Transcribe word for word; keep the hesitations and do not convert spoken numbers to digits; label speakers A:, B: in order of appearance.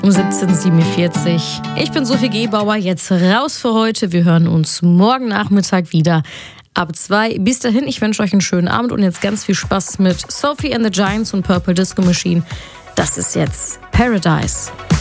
A: um siebzehn Uhr siebenundvierzig. Ich bin Sophie Gebauer, jetzt raus für heute. Wir hören uns morgen Nachmittag wieder ab zwei. Bis dahin, ich wünsche euch einen schönen Abend und jetzt ganz viel Spaß mit Sophie and the Giants und Purple Disco Machine. Das ist jetzt Paradise.